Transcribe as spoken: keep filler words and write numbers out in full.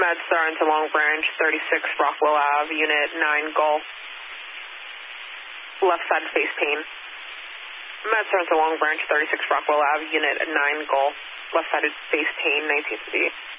MedStar into Long Branch, thirty-six Rockwell Ave, Unit nine Gulf. Left side face pain. MedStar into Long Branch, thirty-six Rockwell Ave, Unit nine Gulf. Left sided face pain, nineteenth D.